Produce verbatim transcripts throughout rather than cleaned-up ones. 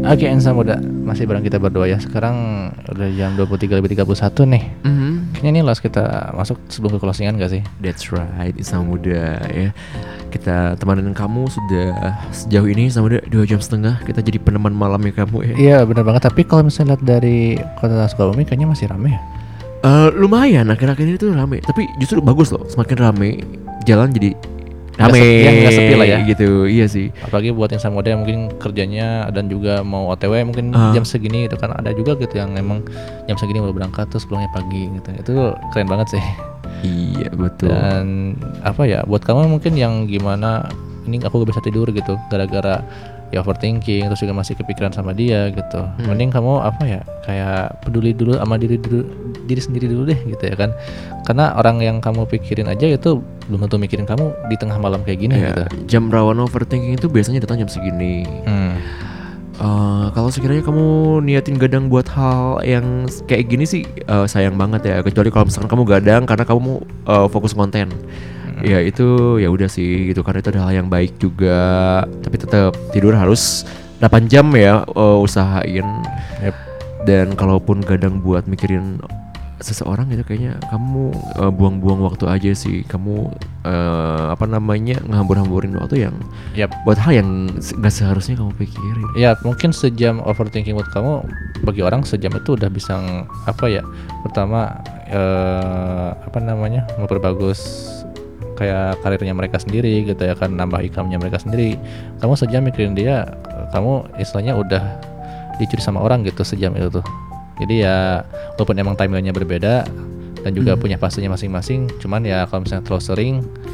Oke, Ensa muda, masih bareng kita berdua ya. Sekarang udah jam dua puluh tiga lebih tiga puluh satu nih. Mm-hmm. Kayaknya ini last kita masuk sebelum ke closingan gak sih? That's right, Insa muda ya. Kita temanin kamu sudah sejauh ini Insa muda dua jam setengah. Kita jadi peneman malamnya kamu ya. Iya benar banget, tapi kalau misalnya lihat dari kota Sukabumi kayaknya masih rame ya. Uh, lumayan akhir-akhir ini tuh rame. Tapi justru bagus loh, semakin rame jalan jadi rame, ya, nggak sepi lah ya gitu. Iya sih. Apalagi buat Insan muda yang mungkin kerjanya dan juga mau O T W mungkin uh. jam segini gitu kan, ada juga gitu yang memang jam segini baru berangkat terus pulangnya pagi gitu. Itu keren banget sih. Iya betul. Dan apa ya, buat kamu mungkin yang gimana ini aku gak bisa tidur gitu gara-gara ya overthinking terus juga masih kepikiran sama dia gitu. Hmm. Mending kamu apa ya, kayak peduli dulu sama diri dulu, diri sendiri dulu deh gitu ya kan. Karena orang yang kamu pikirin aja itu belum tentu mikirin kamu di tengah malam kayak gini ya, gitu. Jam rawan overthinking itu biasanya datang jam segini. Hmm. Uh, kalau sekiranya kamu niatin gadang buat hal yang kayak gini sih uh, sayang banget ya. Kecuali kalau misalkan kamu gadang karena kamu uh, fokus konten. Ya itu ya udah sih gitu, karena itu adalah hal yang baik juga. Tapi tetap tidur harus delapan jam ya, uh, usahain. Yep. Dan kalaupun gadang buat mikirin seseorang itu kayaknya kamu uh, buang-buang waktu aja sih. Kamu uh, apa namanya ngehambur-hamburin waktu yang yep. buat hal yang nggak seharusnya kamu pikirin. Ya mungkin sejam overthinking buat kamu, bagi orang sejam itu udah bisa apa ya, pertama uh, apa namanya memperbagus kayak karirnya mereka sendiri gitu ya kan, nambah income-nya mereka sendiri. Kamu sejam mikirin dia, kamu istilahnya udah dicuri sama orang gitu sejam itu tuh. Jadi ya walaupun emang timeline-nya berbeda dan juga hmm. punya fasenya masing-masing, cuman ya kalau misalnya terlalu sering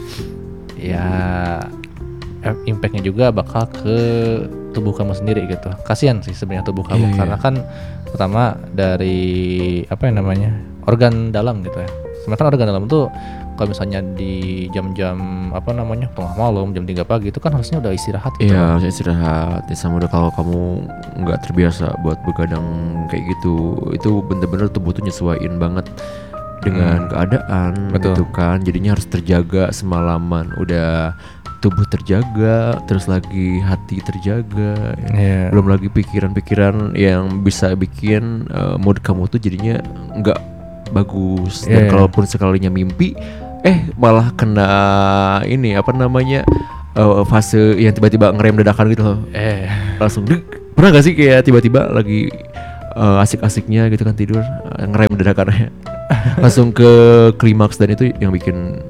ya impact-nya juga bakal ke tubuh kamu sendiri gitu. Kasian sih sebenarnya tubuh kamu, yeah, karena yeah. kan pertama dari apa yang namanya organ dalam gitu ya. Sementara organ dalam tuh kalau misalnya di jam-jam apa namanya tengah malam, jam tiga pagi itu kan harusnya udah istirahat gitu. Iya, harusnya istirahat. Ya sama udah kalau kamu nggak terbiasa buat begadang kayak gitu, itu bener-bener tubuh tuh nyesuaiin banget dengan hmm. keadaan. Betul. Gitu kan. Jadinya harus terjaga semalaman. Udah tubuh terjaga, terus lagi hati terjaga. Yeah. Belum lagi pikiran-pikiran yang bisa bikin uh, mood kamu tuh jadinya nggak bagus. Dan yeah. kalaupun sekalinya mimpi eh malah kena ini apa namanya uh, fase yang tiba-tiba ngerem dadakan gitu loh. Eh langsung dek. Pernah gak sih kayak tiba-tiba lagi uh, asik-asiknya gitu kan tidur, uh, ngerem dadakannya langsung ke klimaks, dan itu yang bikin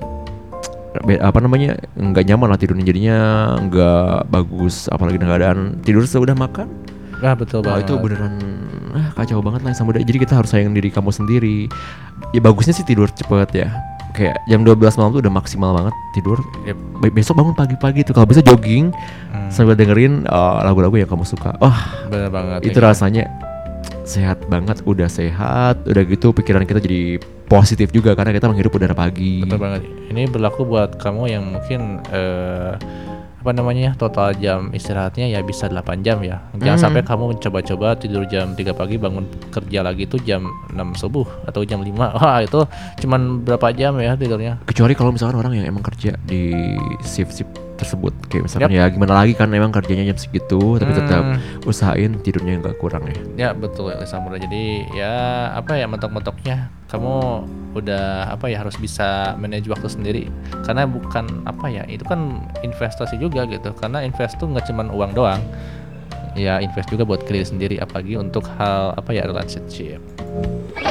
apa namanya nggak nyaman lah tidurnya, jadinya nggak bagus. Apalagi dengan keadaan tidur sudah makan. Nah betul nah, banget. Itu beneran ah, kacau banget lah sama. Jadi kita harus sayang diri kamu sendiri. Ya bagusnya sih tidur cepet ya. Kayak jam dua belas malam tuh udah maksimal banget tidur. Yep. Besok bangun pagi-pagi tuh kalau bisa jogging hmm. sambil dengerin uh, lagu-lagu yang kamu suka. Wah, bener banget. Itu ya, rasanya sehat banget, udah sehat, udah gitu pikiran kita jadi positif juga karena kita menghirup udara pagi. Betul banget. Ini berlaku buat kamu yang mungkin uh, apa namanya total jam istirahatnya ya bisa delapan jam ya. Jangan hmm. sampai kamu mencoba-coba tidur jam tiga pagi, bangun kerja lagi tuh jam enam subuh atau jam lima. Wah, itu cuman berapa jam ya tidurnya. Kecuali kalau misalkan orang yang emang kerja di shift-shift tersebut, kayak misalkan yep. ya gimana lagi kan emang kerjanya jam segitu, tapi hmm. tetap usahain tidurnya nggak kurang ya. Ya betul ya Samura. Jadi ya apa ya, mentok-mentoknya kamu udah apa ya harus bisa manage waktu sendiri, karena bukan apa ya, itu kan investasi juga gitu. Karena invest tuh nggak cuman uang doang, ya invest juga buat diri sendiri, apalagi untuk hal apa ya relationship.